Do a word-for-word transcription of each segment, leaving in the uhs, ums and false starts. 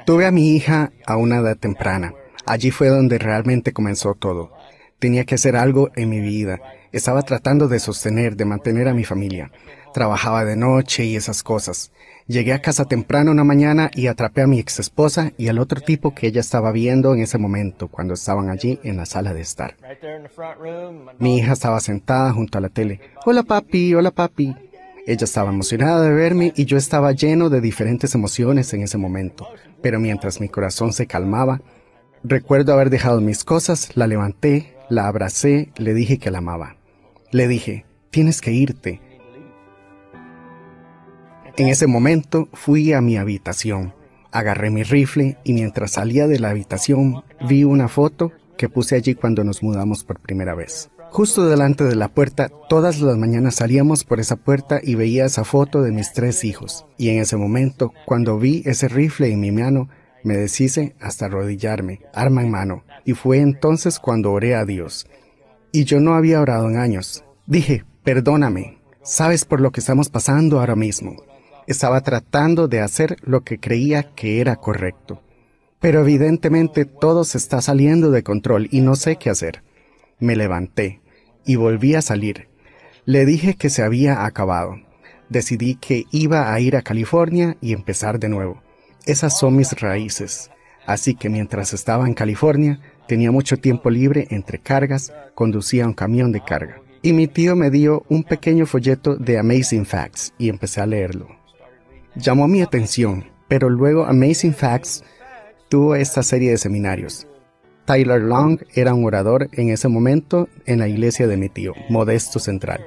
Tuve a mi hija a una edad temprana. Allí fue donde realmente comenzó todo. Tenía que hacer algo en mi vida. Estaba tratando de sostener, de mantener a mi familia. Trabajaba de noche y esas cosas. Llegué a casa temprano una mañana y atrapé a mi ex esposa y al otro tipo que ella estaba viendo en ese momento cuando estaban allí en la sala de estar. Mi hija estaba sentada junto a la tele. Hola papi, hola papi. Ella estaba emocionada de verme y yo estaba lleno de diferentes emociones en ese momento. Pero mientras mi corazón se calmaba, recuerdo haber dejado mis cosas, la levanté, la abracé, le dije que la amaba. Le dije, tienes que irte. En ese momento fui a mi habitación, agarré mi rifle y mientras salía de la habitación vi una foto que puse allí cuando nos mudamos por primera vez. Justo delante de la puerta, todas las mañanas salíamos por esa puerta y veía esa foto de mis tres hijos. Y en ese momento, cuando vi ese rifle en mi mano, me deshice hasta arrodillarme, arma en mano. Y fue entonces cuando oré a Dios. Y yo no había orado en años. Dije, perdóname, sabes por lo que estamos pasando ahora mismo. Estaba tratando de hacer lo que creía que era correcto. Pero evidentemente todo se está saliendo de control y no sé qué hacer. Me levanté y volví a salir. Le dije que se había acabado. Decidí que iba a ir a California y empezar de nuevo. Esas son mis raíces. Así que mientras estaba en California, tenía mucho tiempo libre entre cargas, conducía un camión de carga. Y mi tío me dio un pequeño folleto de Amazing Facts y empecé a leerlo. Llamó mi atención, pero luego Amazing Facts tuvo esta serie de seminarios. Tyler Long era un orador en ese momento en la iglesia de mi tío, Modesto Central.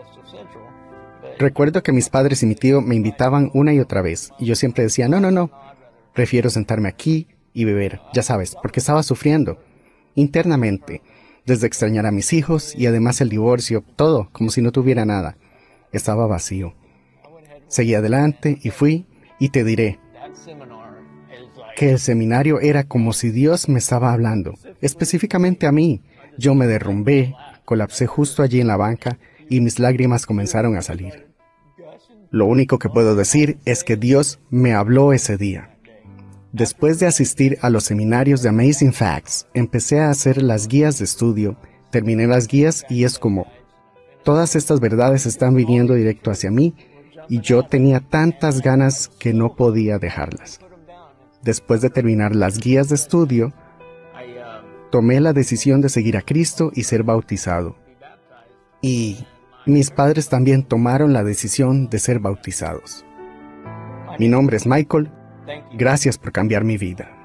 Recuerdo que mis padres y mi tío me invitaban una y otra vez, y yo siempre decía, no, no, no, prefiero sentarme aquí y beber, ya sabes, porque estaba sufriendo, internamente, desde extrañar a mis hijos y además el divorcio, todo, como si no tuviera nada. Estaba vacío. Seguí adelante y fui, y te diré, que el seminario era como si Dios me estaba hablando, específicamente a mí. Yo me derrumbé, colapsé justo allí en la banca y mis lágrimas comenzaron a salir. Lo único que puedo decir es que Dios me habló ese día. Después de asistir a los seminarios de Amazing Facts, empecé a hacer las guías de estudio, terminé las guías y es como, todas estas verdades están viniendo directo hacia mí y yo tenía tantas ganas que no podía dejarlas. Después de terminar las guías de estudio, tomé la decisión de seguir a Cristo y ser bautizado. Y mis padres también tomaron la decisión de ser bautizados. Mi nombre es Michael. Gracias por cambiar mi vida.